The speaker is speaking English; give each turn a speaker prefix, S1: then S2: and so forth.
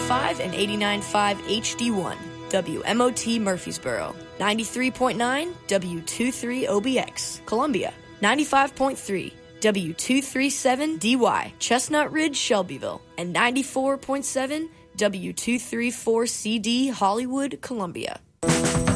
S1: 91.5 and 89.5 HD1, WMOT Murfreesboro, 93.9 W23OBX, Columbia, 95.3 W237DY, Chestnut Ridge, Shelbyville, and 94.7 W234CD, Hollywood, Columbia.